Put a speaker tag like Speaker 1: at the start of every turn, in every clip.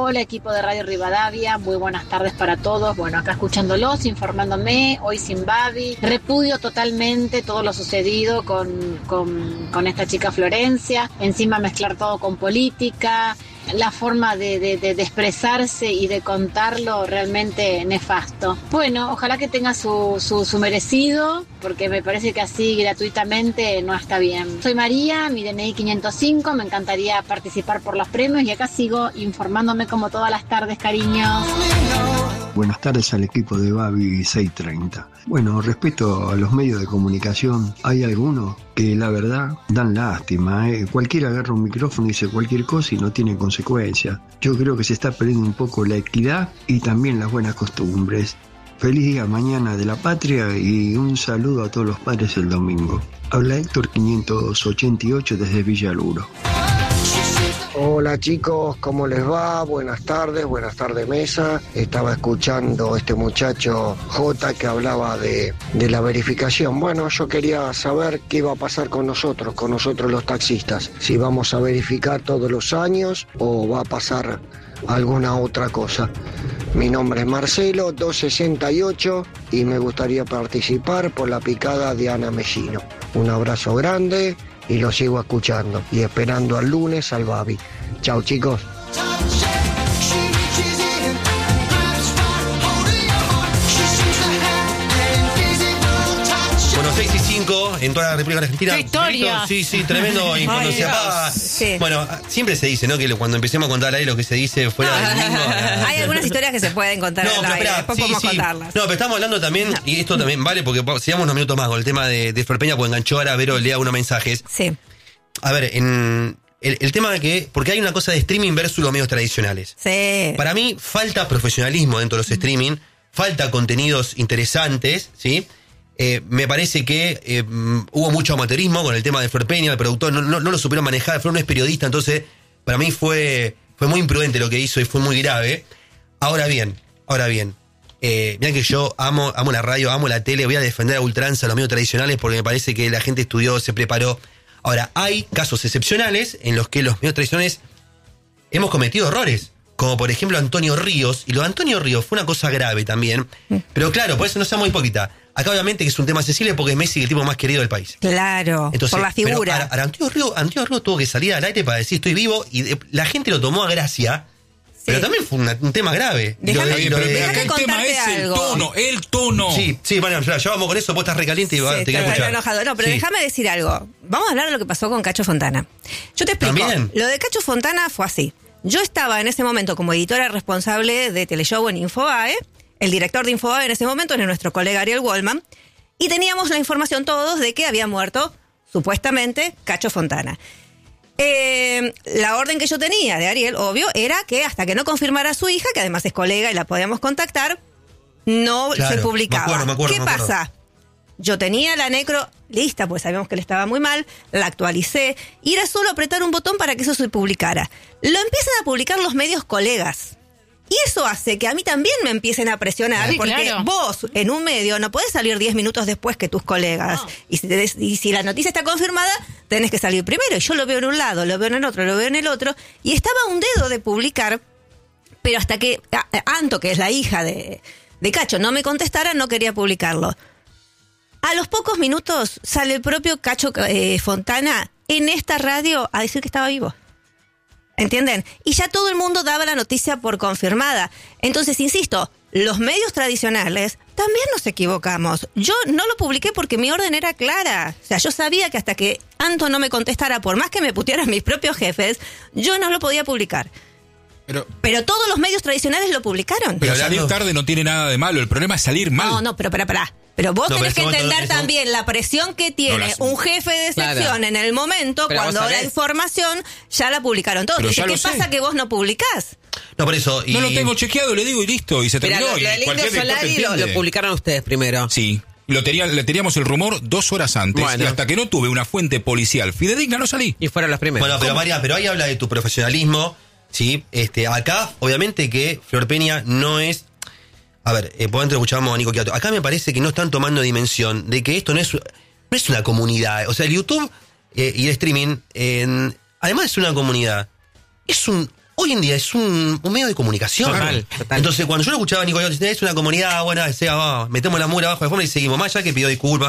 Speaker 1: Hola equipo de Radio Rivadavia, muy buenas tardes para todos. Bueno, acá escuchándolos, informándome, hoy sin Babi. Repudio totalmente todo lo sucedido con esta chica Florencia. Encima mezclar todo con política. La forma de expresarse y de contarlo realmente nefasto. Bueno, ojalá que tenga su merecido, porque me parece que así gratuitamente no está bien. Soy María, mi DNI 505, me encantaría participar por los premios y acá sigo informándome como todas las tardes, cariños.
Speaker 2: Buenas tardes al equipo de Babi 630. Bueno, respecto a los medios de comunicación, hay algunos que la verdad dan lástima. Cualquiera agarra un micrófono y dice cualquier cosa y no tiene consecuencias. Yo creo que se está perdiendo un poco la equidad y también las buenas costumbres. Feliz día mañana de la patria y un saludo a todos los padres el domingo. Habla Héctor 588 desde Villaluro.
Speaker 3: Hola chicos, ¿cómo les va? Buenas tardes mesa. Estaba escuchando este muchacho J que hablaba de la verificación. Bueno, yo quería saber qué iba a pasar con nosotros los taxistas. Si vamos a verificar todos los años o va a pasar alguna otra cosa. Mi nombre es Marcelo, 268 y me gustaría participar por la picada de Ana Mellino. Un abrazo grande y lo sigo escuchando y esperando al lunes al Babi. Chao chicos.
Speaker 4: Bueno, 6 y 5 en toda la República Argentina.
Speaker 5: ¡Qué historia!
Speaker 4: Sí, tremendo. Y cuando se apaga.
Speaker 5: Sí.
Speaker 4: Bueno, siempre se dice, ¿no? Que cuando empecemos a contar ahí lo que se dice fuera del domingo.
Speaker 5: Hay algunas historias que se pueden contar al aire, después podemos contarlas.
Speaker 4: No, pero estamos hablando también, y esto también vale, porque sigamos unos minutos más con el tema de Flor Peña, porque enganchó ahora, Vero lea unos mensajes.
Speaker 5: Sí.
Speaker 4: A ver, el tema de que, porque hay una cosa de streaming versus los medios tradicionales.
Speaker 5: Sí.
Speaker 4: Para mí falta profesionalismo dentro de los streaming, falta contenidos interesantes, ¿sí? Me parece que hubo mucho amateurismo con el tema de Flor Peña, el productor no lo supieron manejar, Flor no es periodista, entonces para mí fue muy imprudente lo que hizo y fue muy grave. Ahora bien, mirá que yo amo la radio, amo la tele, voy a defender a ultranza los medios tradicionales porque me parece que la gente estudió, se preparó. Ahora, hay casos excepcionales en los que los medios tradicionales hemos cometido errores, como por ejemplo Antonio Ríos, y lo de Antonio Ríos fue una cosa grave también, pero claro, por eso no seamos hipócritas. Acá obviamente que es un tema sensible porque es Messi el tipo más querido del país.
Speaker 5: Claro, entonces, por la figura.
Speaker 4: Pero Antonio Ríos tuvo que salir al aire para decir estoy vivo y la gente lo tomó a gracia. Sí. Pero también fue un tema grave.
Speaker 5: Déjame
Speaker 6: acá el tema es el tono.
Speaker 4: Sí, bueno, ya vamos con eso, vos estás recaliente y te quiero escuchar.
Speaker 5: Enojado. No, pero déjame decir algo. Vamos a hablar de lo que pasó con Cacho Fontana. Yo te explico. ¿También? Lo de Cacho Fontana fue así. Yo estaba en ese momento como editora responsable de Teleshow en Infobae. El director de Infobae en ese momento era nuestro colega Ariel Wallman. Y teníamos la información todos de que había muerto, supuestamente, Cacho Fontana. La orden que yo tenía de Ariel, obvio, era que hasta que no confirmara a su hija, que además es colega y la podíamos contactar, no se publicaba.
Speaker 4: Me acuerdo,
Speaker 5: ¿Qué pasa? Yo tenía la necro lista, pues sabíamos que le estaba muy mal, la actualicé, y era solo apretar un botón para que eso se publicara. Lo empiezan a publicar los medios colegas. Y eso hace que a mí también me empiecen a presionar, sí, porque claro, vos en un medio no podés salir 10 minutos después que tus colegas. No. Y si la noticia está confirmada, tenés que salir primero. Y yo lo veo en un lado, lo veo en el otro, lo veo en el otro. Y estaba a un dedo de publicar, pero hasta que Anto, que es la hija de Cacho, no me contestara, no quería publicarlo. A los pocos minutos sale el propio Cacho Fontana en esta radio a decir que estaba vivo. ¿Entienden? Y ya todo el mundo daba la noticia por confirmada. Entonces, insisto, los medios tradicionales también nos equivocamos. Yo no lo publiqué porque mi orden era clara. O sea, yo sabía que hasta que Anto no me contestara, por más que me putearan mis propios jefes, yo no lo podía publicar. Pero todos los medios tradicionales lo publicaron.
Speaker 6: Pero salir tarde no tiene nada de malo. El problema es salir mal.
Speaker 5: No, pero pará. Pero vos tenés que entender también la presión que tiene un jefe de sección en el momento cuando la información ya la publicaron todos. ¿Qué pasa que vos no publicás?
Speaker 4: No, por eso.
Speaker 6: No lo tengo chequeado, le digo y listo. Y se terminó.
Speaker 7: Pero lo de Solari lo publicaron ustedes primero.
Speaker 6: Sí. Le teníamos el rumor 2 horas antes. Bueno. Y hasta que no tuve una fuente policial fidedigna no salí.
Speaker 7: Y fueron las primeras.
Speaker 4: Bueno, pero María, ahí habla de tu profesionalismo. Sí, acá, obviamente que Flor Peña no es. A ver, por dentro escuchamos a Nico Quiato. Acá me parece que no están tomando dimensión de que esto no es una comunidad. O sea, el YouTube y el streaming, además es una comunidad. Es un hoy en día es un medio de comunicación.
Speaker 7: Total.
Speaker 4: Entonces, cuando yo lo escuchaba a Nico, es una comunidad, bueno, metemos la mura abajo de forma y seguimos. Más allá que pidió disculpas.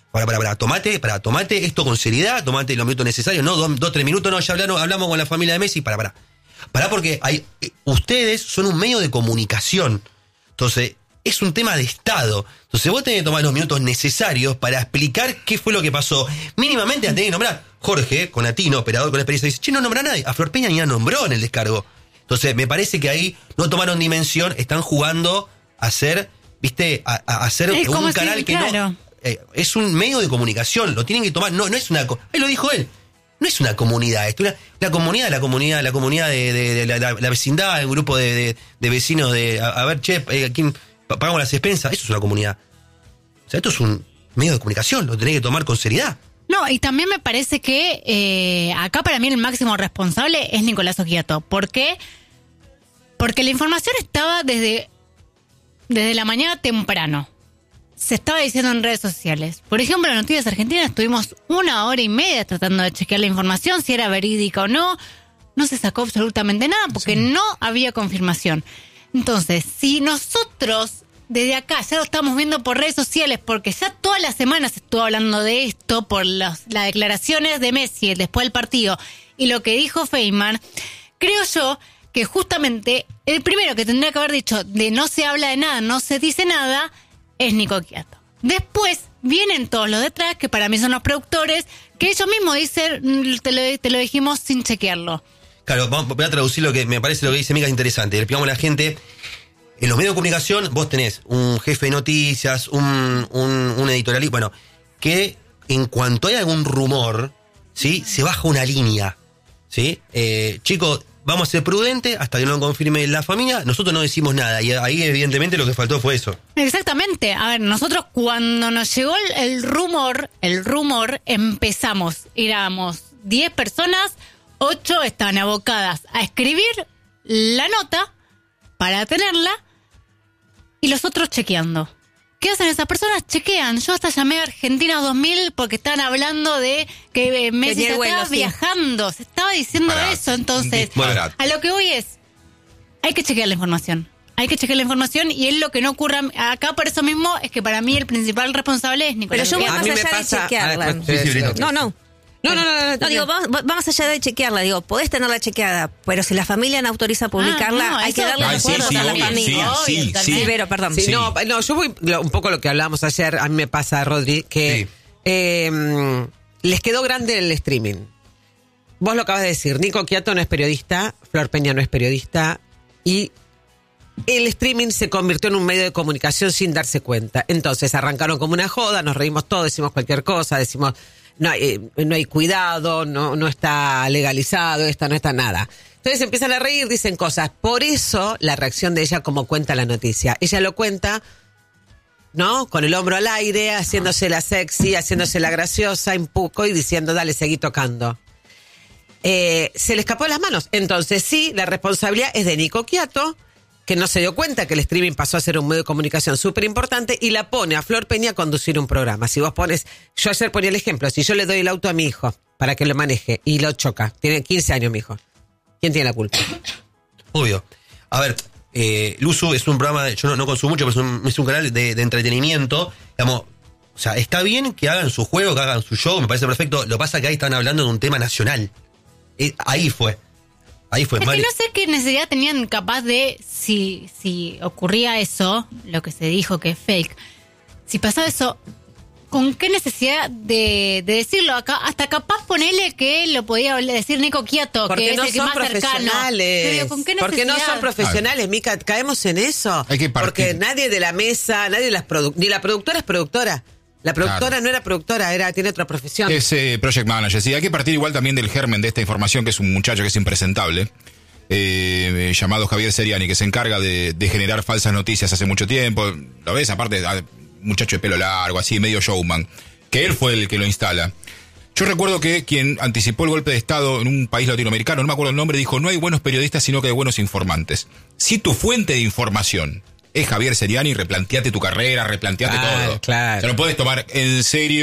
Speaker 4: Tomate esto con seriedad, tomate los minutos necesarios, no 2-3 minutos, no, ya hablamos con la familia de Messi, pará, porque ustedes son un medio de comunicación. Entonces, es un tema de Estado. Entonces, vos tenés que tomar los minutos necesarios para explicar qué fue lo que pasó. Mínimamente, antes de nombrar Jorge, Conatino, operador con experiencia, dice, che, no nombra a nadie. A Flor Peña ni la nombró en el descargo. Entonces, me parece que ahí no tomaron dimensión, están jugando a hacer, a hacer un canal que no... es un medio de comunicación, lo tienen que tomar, no es una... Ahí lo dijo él. No es una comunidad, es la comunidad de la vecindad, el grupo de vecinos a ver, che, ¿quién pagamos las expensas? Eso es una comunidad. O sea, esto es un medio de comunicación, lo tenés que tomar con seriedad.
Speaker 8: No, y también me parece que acá para mí el máximo responsable es Nicolás Occhiato. ¿Por qué? Porque la información estaba desde la mañana temprano. Se estaba diciendo en redes sociales. Por ejemplo, en Noticias Argentinas estuvimos 1 hora y media tratando de chequear la información, si era verídica o no. No se sacó absolutamente nada porque no había confirmación. Entonces, si nosotros desde acá ya lo estamos viendo por redes sociales, porque ya toda la semana se estuvo hablando de esto por las declaraciones de Messi después del partido y lo que dijo Feynman, creo yo que justamente el primero que tendría que haber dicho de no se habla de nada, no se dice nada, es Nico Occhiato. Después vienen todos los detrás, que para mí son los productores, que ellos mismos dicen, te lo dijimos sin chequearlo.
Speaker 4: Claro, voy a traducir lo que me parece lo que dice Mica es interesante. Le explicamos a la gente, en los medios de comunicación vos tenés un jefe de noticias, un editorialista, bueno, que en cuanto hay algún rumor, ¿sí? Se baja una línea, ¿sí? Chicos, vamos a ser prudentes hasta que no lo confirme la familia. Nosotros no decimos nada. Y ahí, evidentemente, lo que faltó fue eso.
Speaker 8: Exactamente. A ver, nosotros cuando nos llegó el rumor, empezamos. Éramos 10 personas, 8 estaban abocadas a escribir la nota para tenerla y los otros chequeando. ¿Qué hacen esas personas? Chequean. Yo hasta llamé a Argentina 2000 porque estaban hablando de que Messi estaba viajando. Se estaba diciendo eso. Entonces, a lo que voy es, hay que chequear la información. Hay que chequear la información y es lo que no ocurre acá. Por eso mismo es que para mí el principal responsable es Nicolás.
Speaker 5: Pero yo voy más allá de chequearla. No, digo, vamos allá de chequearla. Digo, podés tenerla chequeada, pero si la familia no autoriza publicarla, hay que darle recuerdos a la familia.
Speaker 7: Sí,
Speaker 5: pero perdón.
Speaker 7: Sí. No, yo voy un poco lo que hablábamos ayer, a mí me pasa, Rodri, que les quedó grande el streaming. Vos lo acabas de decir, Nico Occhiato no es periodista, Flor Peña no es periodista, y el streaming se convirtió en un medio de comunicación sin darse cuenta. Entonces arrancaron como una joda, nos reímos todos, decimos cualquier cosa, decimos... No hay cuidado, no está legalizado, no está nada. Entonces empiezan a reír, dicen cosas. Por eso la reacción de ella como cuenta la noticia. Ella lo cuenta, ¿no? Con el hombro al aire, haciéndose la sexy, haciéndose la graciosa, un poco y diciendo, dale, seguí tocando. Se le escapó de las manos. Entonces sí, la responsabilidad es de Nico Occhiato, que no se dio cuenta que el streaming pasó a ser un medio de comunicación súper importante y la pone a Flor Peña a conducir un programa. Si vos pones, yo ayer ponía el ejemplo, si yo le doy el auto a mi hijo para que lo maneje y lo choca, tiene 15 años mi hijo, ¿quién tiene la culpa?
Speaker 4: Obvio. A ver, Luzu es un programa, yo no consumo mucho, pero es un canal de entretenimiento, digamos, o sea, está bien que hagan su juego, que hagan su show, me parece perfecto, lo que pasa es que ahí están hablando de un tema nacional. Ahí fue. Es que
Speaker 8: no sé qué necesidad tenían capaz de, si ocurría eso, lo que se dijo que es fake, si pasaba eso, ¿con qué necesidad de decirlo acá? Hasta capaz ponele que lo podía decir Nico Occhiato, que es el que más cercano. Pero ¿con qué necesidad?
Speaker 7: Porque no son profesionales, Mica, caemos en eso.
Speaker 6: Hay que partir.
Speaker 7: Porque nadie de la mesa, ni la productora es productora. La productora no era productora, tiene otra profesión.
Speaker 6: Es project manager. Sí, hay que partir igual también del germen de esta información, que es un muchacho que es impresentable, llamado Javier Seriani, que se encarga de generar falsas noticias hace mucho tiempo. ¿Lo ves? Aparte, muchacho de pelo largo, así, medio showman. Que él fue el que lo instala. Yo recuerdo que quien anticipó el golpe de Estado en un país latinoamericano, no me acuerdo el nombre, dijo, no hay buenos periodistas, sino que hay buenos informantes. Si tu fuente de información es Javier Seriani, replanteate tu carrera, replanteate todo.
Speaker 7: Claro.
Speaker 6: O sea, no puedes tomar en serio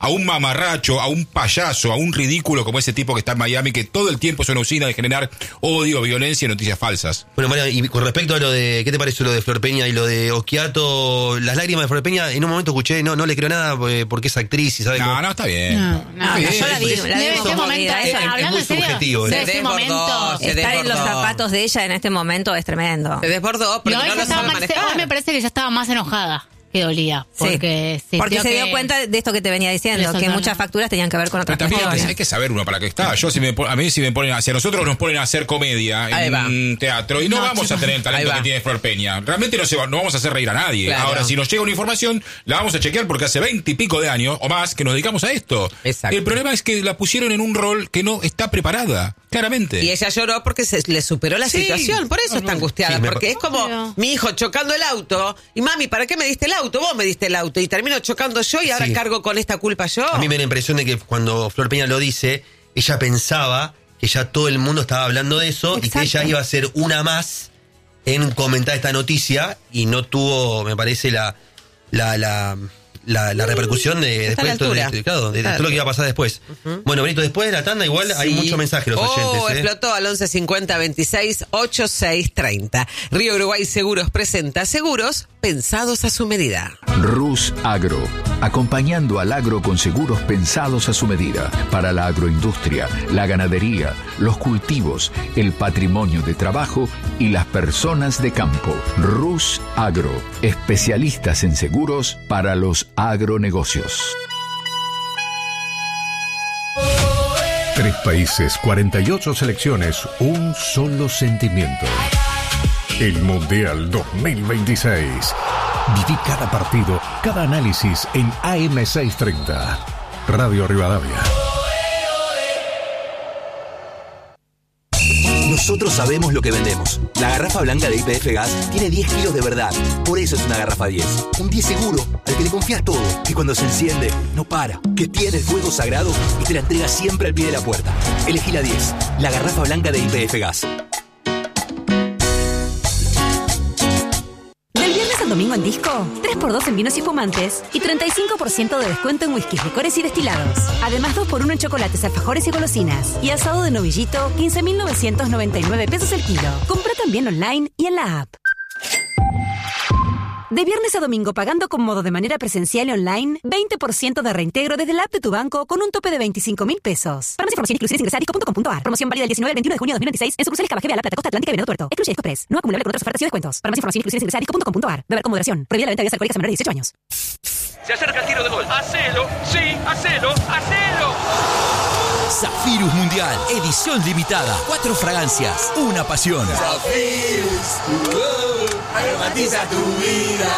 Speaker 6: a un mamarracho, a un payaso, a un ridículo como ese tipo que está en Miami, que todo el tiempo es una usina de generar odio, violencia y noticias falsas.
Speaker 4: Bueno, María, y con respecto a lo de, ¿qué te pareció lo de Flor Peña y lo de Occhiato? Las lágrimas de Flor Peña, en un momento escuché, no le creo nada porque es actriz y sabe
Speaker 6: No,
Speaker 4: cómo.
Speaker 6: no, está bien.
Speaker 8: No,
Speaker 5: yo la vi
Speaker 8: Debe ser momento, hablando
Speaker 4: muy
Speaker 8: en serio,
Speaker 4: subjetivo,
Speaker 8: debe
Speaker 7: Se
Speaker 8: ser
Speaker 7: desbordó,
Speaker 8: momento.
Speaker 7: se
Speaker 5: Estar en los
Speaker 7: desbordó.
Speaker 5: zapatos de ella en este momento es tremendo.
Speaker 7: Se desbordó, pero
Speaker 8: No,
Speaker 7: no
Speaker 8: ella
Speaker 7: lo
Speaker 8: estaba
Speaker 7: sabe
Speaker 8: más-
Speaker 7: manejar.
Speaker 8: hoy me parece que ya estaba más enojada que dolía. Porque, sí,
Speaker 5: Porque
Speaker 8: creo
Speaker 5: se dio
Speaker 8: que-
Speaker 5: cuenta de esto que te venía diciendo,
Speaker 8: Eso
Speaker 5: que
Speaker 8: no.
Speaker 5: muchas facturas tenían que ver con
Speaker 6: Pero
Speaker 5: otras
Speaker 6: también
Speaker 5: cuestiones.
Speaker 6: hay que saber uno para qué está. Yo, si me ponen, si a nosotros nos ponen a hacer comedia
Speaker 7: Ahí
Speaker 6: en
Speaker 7: va.
Speaker 6: un teatro y no,
Speaker 8: No,
Speaker 6: vamos
Speaker 8: chicos.
Speaker 6: a tener el talento
Speaker 7: Ahí va.
Speaker 6: que tiene Flor Peña. Realmente no vamos a hacer reír a nadie.
Speaker 7: Claro.
Speaker 6: Ahora, si nos llega una información, la vamos a chequear porque hace 20 y pico de años o más que nos dedicamos a esto.
Speaker 7: Exacto.
Speaker 6: El problema es que la pusieron en un rol que no está preparada, claramente.
Speaker 7: Y ella lloró porque se le superó la
Speaker 6: Sí.
Speaker 7: situación, por eso está angustiada,
Speaker 4: Sí,
Speaker 7: porque es como
Speaker 8: Obvio.
Speaker 7: mi hijo chocando el auto, y mami, ¿para qué me diste el auto? Vos me diste el auto, y termino chocando yo y ahora
Speaker 4: Sí.
Speaker 7: cargo con esta culpa yo.
Speaker 4: A mí me da la impresión de que cuando Flor Peña lo dice, ella pensaba que ya todo el mundo estaba hablando de eso y que
Speaker 5: Exacto.
Speaker 4: ella iba a ser una más en comentar esta noticia y no tuvo, me parece, la repercusión de
Speaker 7: Está a la
Speaker 4: después
Speaker 7: altura.
Speaker 4: claro, de
Speaker 7: Está a la
Speaker 4: todo lo que iba a pasar después. Bueno, Benito, después de la tanda igual hay
Speaker 7: Sí.
Speaker 4: mucho mensaje de los oyentes.
Speaker 7: Explotó al 1150 26 86 30. Río Uruguay Seguros presenta seguros pensados a su medida.
Speaker 9: Rus Agro, acompañando al agro con seguros pensados a su medida para la agroindustria, la ganadería, los cultivos, el patrimonio de trabajo y las personas de campo. Rus Agro, especialistas en seguros para los agronegocios.
Speaker 10: 3 países, 48 selecciones, un solo sentimiento. El Mundial 2026. Viví cada partido, cada análisis en AM630. Radio Rivadavia.
Speaker 11: Nosotros sabemos lo que vendemos. La garrafa blanca de YPF Gas tiene 10 kilos de verdad. Por eso es una garrafa 10. Un 10 seguro, al que le confías todo. Que cuando se enciende, no para. Que tiene el fuego sagrado y te la entrega siempre al pie de la puerta. Elegí la 10. La garrafa blanca de YPF Gas.
Speaker 12: Del viernes al domingo en Disco, 3x2 en vinos y espumantes y 35% de descuento en whiskies, licores y destilados. Además, 2x1 en chocolates, alfajores y golosinas. Y asado de novillito, 15.999 pesos el kilo. Compra también online y en la app. De viernes a domingo, pagando con modo de manera presencial y online, 20% de reintegro desde la app de tu banco con un tope de 25.000 pesos. Para más información, inclusiones ingresa a disco.com.ar. Promoción válida del 19 al 21 de junio de 2026 en sucursales Cabajeve, La Plata, Costa Atlántica y Venado Tuerto. Excluye Disco Express. No acumulable con otras ofertas y descuentos. Para más información, inclusiones ingresa a disco.com.ar. Beber con moderación. Prohibida la venta de bebidas alcohólicas a menores de 18 años.
Speaker 13: Se acerca el tiro de gol. ¡Hacelo! ¡Sí! ¡Hacelo! ¡Hacelo!
Speaker 11: Zafirus Mundial, edición limitada. 4 fragancias, una pasión.
Speaker 13: Zafirus, aromatiza tu vida.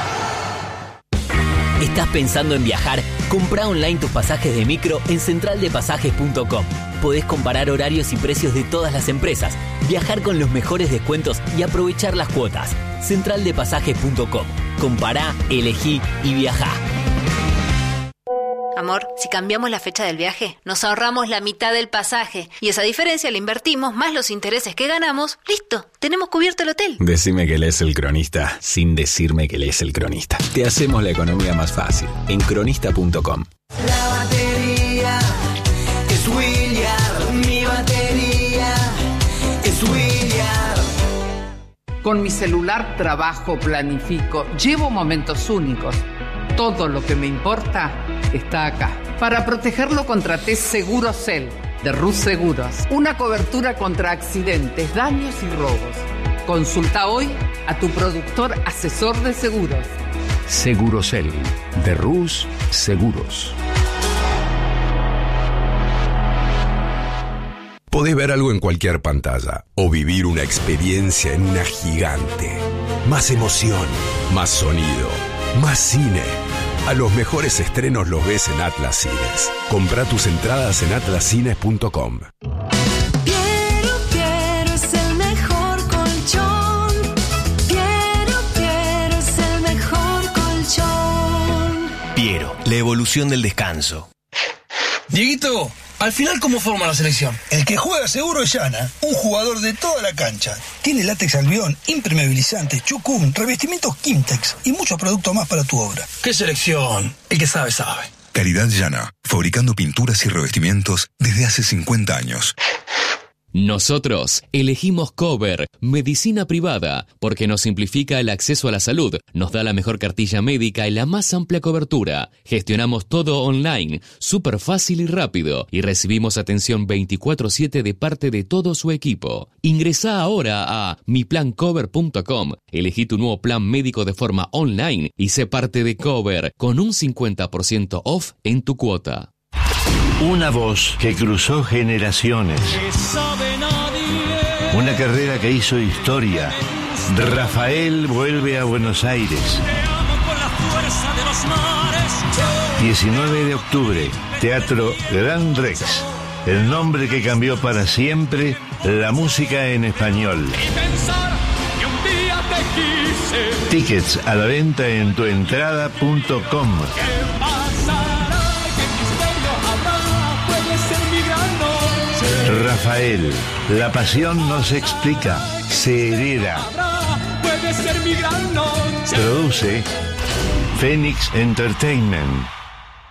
Speaker 11: ¿Estás pensando en viajar? Comprá online tus pasajes de micro en centraldepasajes.com. Podés comparar horarios y precios de todas las empresas, viajar con los mejores descuentos y aprovechar las cuotas. Centraldepasajes.com. Compará, elegí y viajá.
Speaker 14: Amor, si cambiamos la fecha del viaje, nos ahorramos la mitad del pasaje y esa diferencia la invertimos más los intereses que ganamos. ¡Listo! Tenemos cubierto el hotel.
Speaker 15: Decime que lees El Cronista sin decirme que lees El Cronista. Te hacemos la economía más fácil en cronista.com.
Speaker 13: La batería es William. Mi batería es William.
Speaker 16: Con mi celular trabajo, planifico, llevo momentos únicos. Todo lo que me importa está acá. Para protegerlo contraté Segurocel de Rus Seguros. Una cobertura contra accidentes, daños y robos. Consulta hoy a tu productor asesor de seguros.
Speaker 9: Segurocel de Rus Seguros.
Speaker 17: Podés ver algo en cualquier pantalla o vivir una experiencia en una gigante. Más emoción, más sonido, más cine. A los mejores estrenos los ves en Atlas Cines. Comprá tus entradas en atlascines.com.
Speaker 13: Piero es el mejor colchón. Piero es el mejor colchón.
Speaker 18: Piero, la evolución del descanso.
Speaker 19: Dieguito, al final, ¿cómo forma la selección? El que juega seguro es Yana, un jugador de toda la cancha. Tiene látex albión, impermeabilizante, chucún, revestimientos Kimtex y muchos productos más para tu obra. ¿Qué selección? El que sabe, sabe.
Speaker 20: Calidad Llana, fabricando pinturas y revestimientos desde hace 50 años.
Speaker 21: Nosotros elegimos Cover, medicina privada, porque nos simplifica el acceso a la salud, nos da la mejor cartilla médica y la más amplia cobertura. Gestionamos todo online, súper fácil y rápido, y recibimos atención 24/7 de parte de todo su equipo. Ingresá ahora a miplancover.com, elegí tu nuevo plan médico de forma online y sé parte de Cover, con un 50% off en tu cuota.
Speaker 22: Una voz que cruzó generaciones. Una carrera que hizo historia. Rafael vuelve a Buenos Aires. 19 de octubre, Teatro Gran Rex. El nombre que cambió para siempre la música en español. Tickets a la venta en tuentrada.com. Rafael, la pasión no se explica, se hereda. Produce Phoenix Entertainment.